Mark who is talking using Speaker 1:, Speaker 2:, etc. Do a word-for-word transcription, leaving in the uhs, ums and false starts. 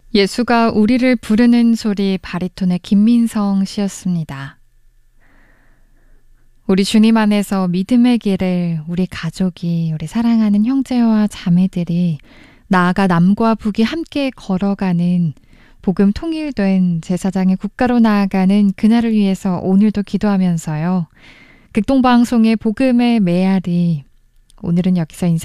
Speaker 1: 예수가 우리를 부르는 소리 바리톤의 김민성 씨였습니다. 우리 주님 안에서 믿음의 길을 우리 가족이, 우리 사랑하는 형제와 자매들이 나아가 남과 북이 함께 걸어가는 복음 통일된 제사장의 국가로 나아가는 그날을 위해서 오늘도 기도하면서요. 극동방송의 복음의 메아리, 오늘은 여기서 인사